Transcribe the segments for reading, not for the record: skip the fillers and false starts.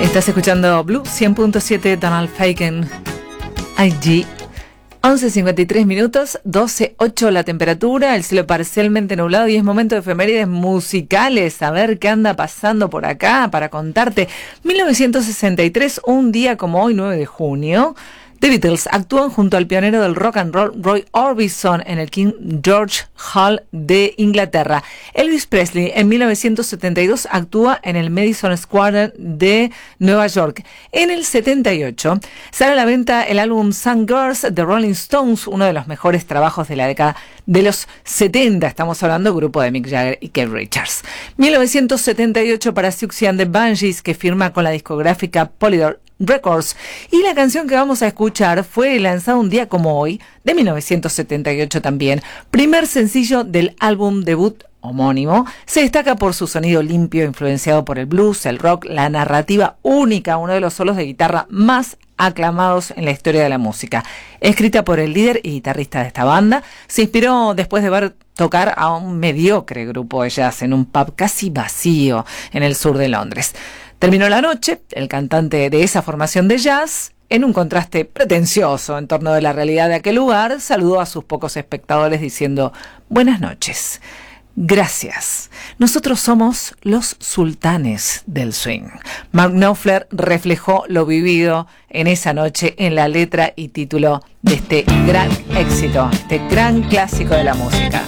Estás escuchando Blue 100.7, Donald Fagen, IG. 11:53 minutos, 12:08 la temperatura, el cielo parcialmente nublado y es momento de efemérides musicales. A ver qué anda pasando por acá para contarte. 1963, un día como hoy, 9 de junio, The Beatles actúan junto al pionero del rock and roll Roy Orbison en el King George Hall de Inglaterra. Elvis Presley en 1972 actúa en el Madison Square de Nueva York. En el 78 sale a la venta el álbum Some Girls de Rolling Stones, uno de los mejores trabajos de la década de los 70. Estamos hablando del grupo de Mick Jagger y Keith Richards. 1978 para Siouxsie and the Banshees, que firma con la discográfica Polydor Records, y la canción que vamos a escuchar fue lanzada un día como hoy, de 1978 también, primer sencillo del álbum debut homónimo. Se destaca por su sonido limpio, influenciado por el blues, el rock, la narrativa única, uno de los solos de guitarra más aclamados en la historia de la música. Escrita por el líder y guitarrista de esta banda, se inspiró después de ver tocar a un mediocre grupo de jazz en un pub casi vacío en el sur de Londres. Terminó la noche, el cantante de esa formación de jazz, en un contraste pretencioso en torno de la realidad de aquel lugar, saludó a sus pocos espectadores diciendo: buenas noches, gracias, nosotros somos los sultanes del swing. Mark Knopfler reflejó lo vivido en esa noche en la letra y título de este gran éxito, este gran clásico de la música.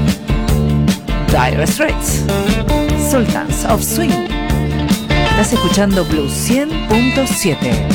Dire Straits, Sultans of Swing. Estás escuchando Blue 100.7.